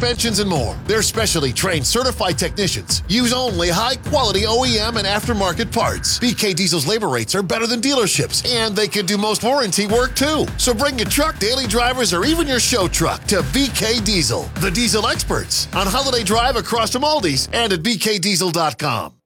suspensions, and more. Their specially trained certified technicians use only high-quality OEM and aftermarket parts. BK Diesel's labor rates are better than dealerships, and they can do most warranty work too. So bring your truck, daily drivers, or even your show truck to BK Diesel, the diesel experts, on Holiday Drive across from Aldi's and at bkdiesel.com.